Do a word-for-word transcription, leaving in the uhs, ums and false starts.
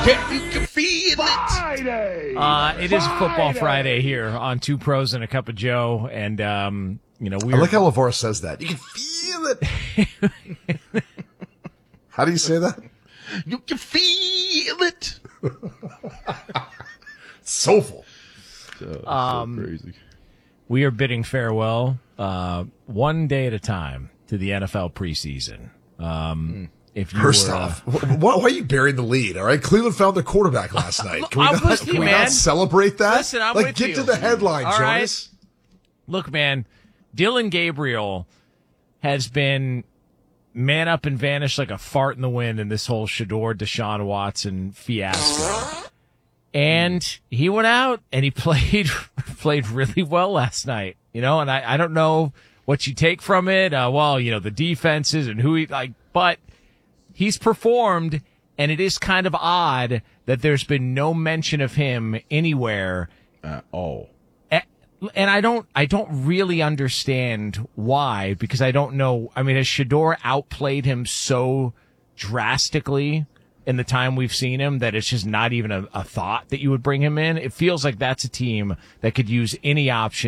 Can, you can feel it. Uh, it is Football Friday here on Two Pros and a Cup of Joe, and um, you know we. I like how LaVar says that. You can feel it. How do you say that? You can feel it. Soulful. So, Um, so crazy. We are bidding farewell, uh, one day at a time, to the N F L preseason. Um, if you First were, off, wh- why, why are you burying the lead? All right, Cleveland found their quarterback last night. Can we, I'm not, with can you, we man. not celebrate that? Listen, I'm like, with get you. to the headline, All right. Jonas. Look, man, Dylan Gabriel has been man up and vanished like a fart in the wind in this whole Shador Deshaun Watson fiasco. And he went out and he played played really well last night, you know. And I, I don't know what you take from it. Uh, well, you know, the defenses and who he like, but he's performed, and it is kind of odd that there's been no mention of him anywhere At all. And I don't, I don't really understand why, because I don't know. I mean, has Shador outplayed him so drastically in the time we've seen him that it's just not even a, a thought that you would bring him in? It feels like that's a team that could use any option